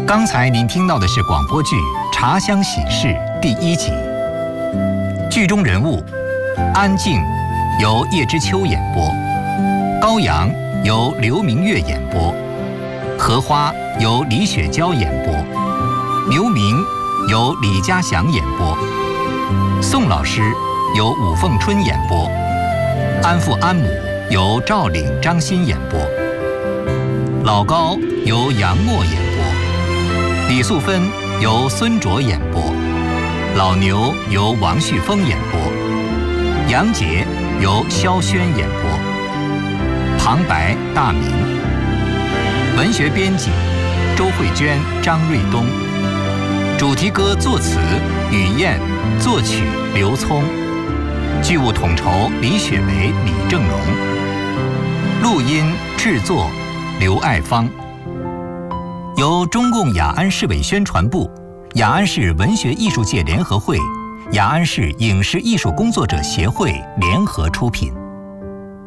刚才您听到的是广播剧《茶香喜事》第1集。剧中人物安静由叶知秋演播，高阳由刘明月演播，荷花由李雪娇演播，刘明由李家祥演播，宋老师由武凤春演播，安父安母由赵岭、张欣演播，老高由杨默演播，李素芬由孙卓演播，老牛由王旭峰演播，杨杰由萧轩演播，旁白大明，文学编辑周慧娟、张瑞东，主题歌作词雨燕，作曲刘聪，剧务统筹李雪梅、李正荣，录音制作刘爱芳，由中共雅安市委宣传部、雅安市文学艺术界联合会、雅安市影视艺术工作者协会联合出品。